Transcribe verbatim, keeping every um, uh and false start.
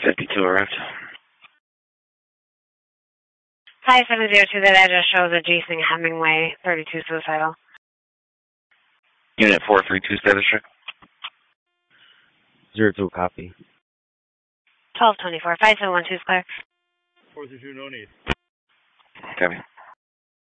fifty-two arrived. five seven zero two, that address shows a Jason Hemingway, thirty-two suicidal. Unit four three two, status check. Zero two, copy. twelve twenty-four, five seven one two is clear. four three two, no need. Copy.